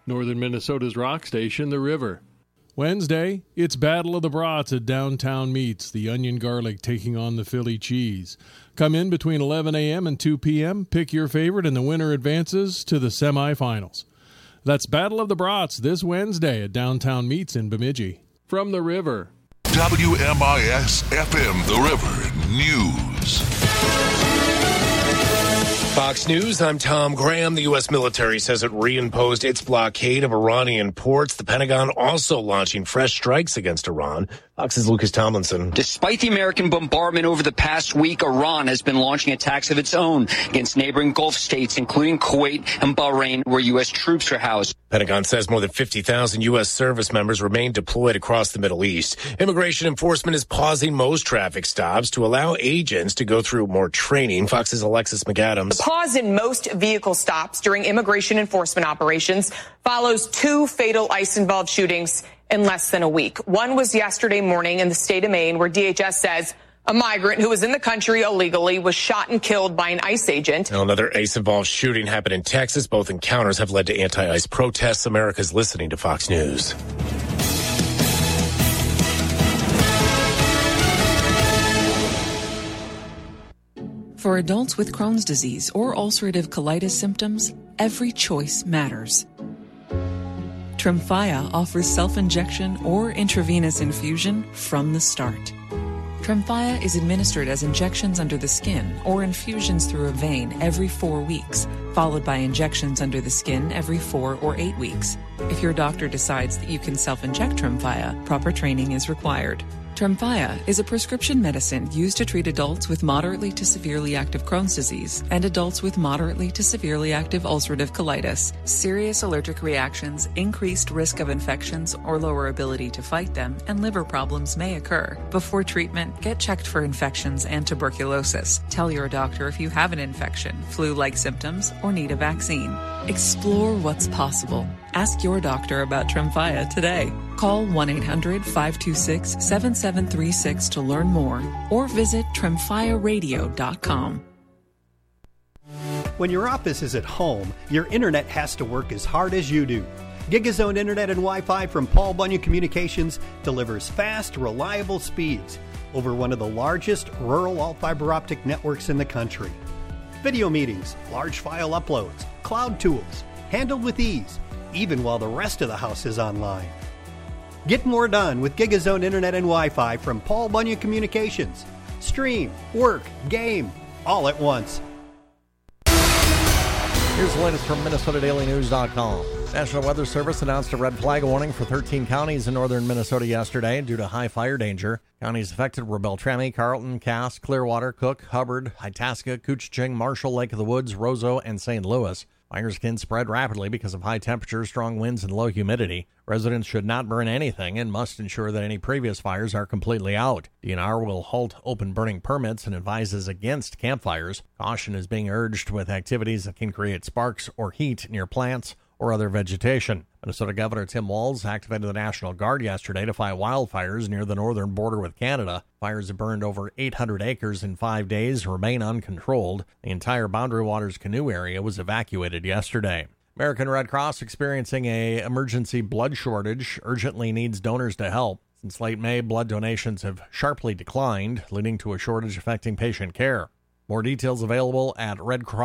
Northern Minnesota's rock station, The River. Wednesday, it's Battle of the Brats at Downtown Meats, the Onion Garlic taking on the Philly Cheese. Come in between 11 a.m. and 2 p.m., pick your favorite, and the winner advances to the semifinals. That's Battle of the Brats this Wednesday at Downtown Meats in Bemidji. From The River. WMIS-FM The River News. Fox News, I'm Tom Graham. The U.S. military says it reimposed its blockade of Iranian ports. The Pentagon also launching fresh strikes against Iran. Fox's Lucas Tomlinson. Despite the American bombardment over the past week, Iran has been launching attacks of its own against neighboring Gulf states, including Kuwait and Bahrain, where U.S. troops are housed. Pentagon says more than 50,000 U.S. service members remain deployed across the Middle East. Immigration enforcement is pausing most traffic stops to allow agents to go through more training. Fox's Alexis McAdams. The pause in most vehicle stops during immigration enforcement operations follows 2 fatal ICE-involved shootings in less than a week. One was yesterday morning in the state of Maine, where DHS says a migrant who was in the country illegally was shot and killed by an ICE agent. Now, another ICE-involved shooting happened in Texas. Both encounters have led to anti-ICE protests. America's listening to Fox News. For adults with Crohn's disease or ulcerative colitis symptoms, every choice matters. Tremfya offers self-injection or intravenous infusion from the start. Tremfya is administered as injections under the skin or infusions through a vein every 4 weeks, followed by injections under the skin every 4 or 8 weeks. If your doctor decides that you can self-inject Tremfya, proper training is required. Tremfya is a prescription medicine used to treat adults with moderately to severely active Crohn's disease and adults with moderately to severely active ulcerative colitis. Serious allergic reactions, increased risk of infections or lower ability to fight them, and liver problems may occur. Before treatment, get checked for infections and tuberculosis. Tell your doctor if you have an infection, flu-like symptoms, or need a vaccine. Explore what's possible. Ask your doctor about Tremfya today. Call 1-800-526-7736 to learn more or visit tremfyaradio.com. When your office is at home, your internet has to work as hard as you do. GigaZone Internet and Wi-Fi from Paul Bunyan Communications delivers fast, reliable speeds over one of the largest rural all-fiber optic networks in the country. Video meetings, large file uploads, cloud tools, handled with ease, even while the rest of the house is online. Get more done with GigaZone Internet and Wi-Fi from Paul Bunyan Communications. Stream, work, game, all at once. Here's the latest from MinnesotaDailyNews.com. National Weather Service announced a red flag warning for 13 counties in northern Minnesota yesterday due to high fire danger. Counties affected were Beltrami, Carlton, Cass, Clearwater, Cook, Hubbard, Itasca, Couchiching, Marshall, Lake of the Woods, Roseau, and St. Louis. Fires can spread rapidly because of high temperatures, strong winds, and low humidity. Residents should not burn anything and must ensure that any previous fires are completely out. DNR will halt open burning permits and advises against campfires. Caution is being urged with activities that can create sparks or heat near plants or other vegetation. Minnesota Governor Tim Walz activated the National Guard yesterday to fight wildfires near the northern border with Canada. Fires have burned over 800 acres in 5 days and remain uncontrolled. The entire Boundary Waters canoe area was evacuated yesterday. American Red Cross experiencing an emergency blood shortage, urgently needs donors to help. Since late May, blood donations have sharply declined, leading to a shortage affecting patient care. More details available at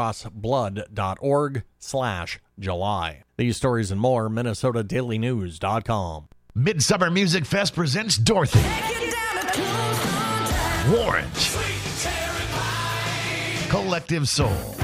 redcrossblood.org/July. These stories and more, MinnesotaDailyNews.com. Midsummer Music Fest presents Dorothy, Warrant, Collective Soul,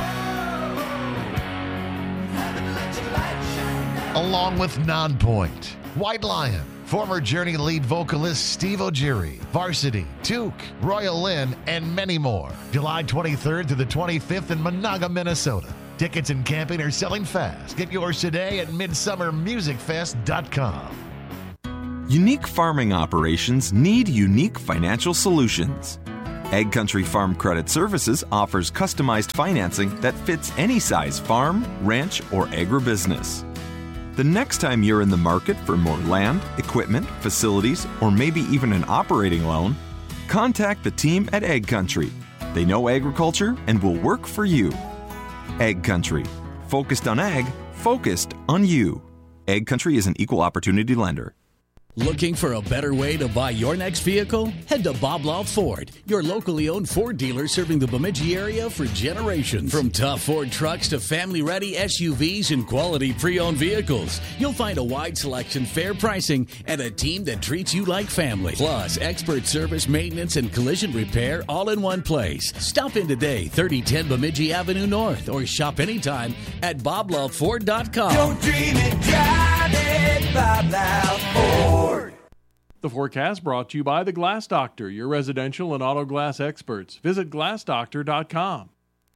along with Nonpoint, White Lion, former Journey lead vocalist Steve O'Geary, Varsity, Took, Royal Lynn, and many more. July 23rd to the 25th in Monaga, Minnesota. Tickets and camping are selling fast. Get yours today at midsummermusicfest.com. Unique farming operations need unique financial solutions. Egg Country Farm Credit Services offers customized financing that fits any size farm, ranch, or agribusiness. The next time you're in the market for more land, equipment, facilities, or maybe even an operating loan, contact the team at Egg Country. They know agriculture and will work for you. Egg Country. Focused on ag, focused on you. Ag Country is an equal opportunity lender. Looking for a better way to buy your next vehicle? Head to Bob Law Ford, your locally owned Ford dealer serving the Bemidji area for generations. From tough Ford trucks to family-ready SUVs and quality pre-owned vehicles, you'll find a wide selection, fair pricing, and a team that treats you like family. Plus, expert service, maintenance, and collision repair all in one place. Stop in today, 3010 Bemidji Avenue North, or shop anytime at BobLoveFord.com. Don't dream it, drive it, Bob Law Ford. The forecast brought to you by the Glass Doctor, your residential and auto glass experts. Visit glassdoctor.com.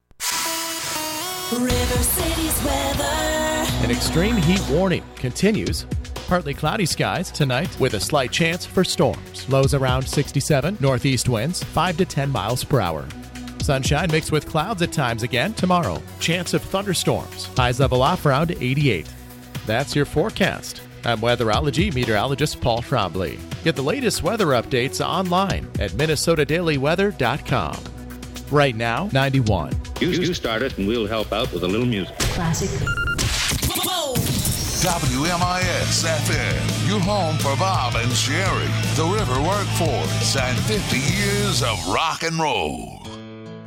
River City's weather. An extreme heat warning continues. Partly cloudy skies tonight with a slight chance for storms. Lows around 67, northeast winds 5 to 10 miles per hour. Sunshine mixed with clouds at times again tomorrow. Chance of thunderstorms. Highs level off around 88. That's your forecast. I'm weatherology meteorologist Paul Trombley. Get the latest weather updates online at minnesotadailyweather.com. Right now, 91. You start it and we'll help out with a little music. Classic. WMIS FM, your home for Bob and Sherry, the River Workforce, and 50 years of rock and roll.